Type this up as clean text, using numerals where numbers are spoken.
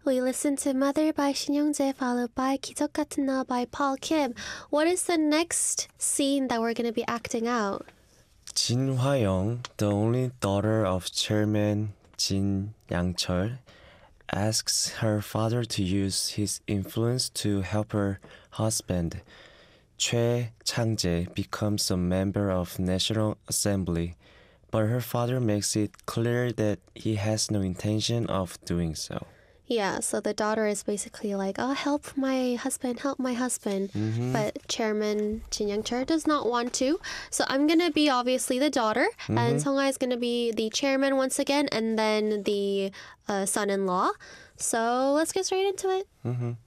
We listened to Mother by Shin Young-jae, followed by 기적 같은 너 by Paul Kim. What is the next scene that we're going to be acting out? Jin Hwa-young, the only daughter of Chairman Jin Yang-chul, asks her father to use his influence to help her husband. Choi Chang-jae becomes a member of National Assembly, but her father makes it clear that he has no intention of doing so. Yeah, so the daughter is basically like, oh, help my husband. But Chairman Jin Young-chul does not want to. So I'm going to be obviously the daughter, and Sung-ha is going to be the chairman once again, and then the son-in-law. So let's get straight into it.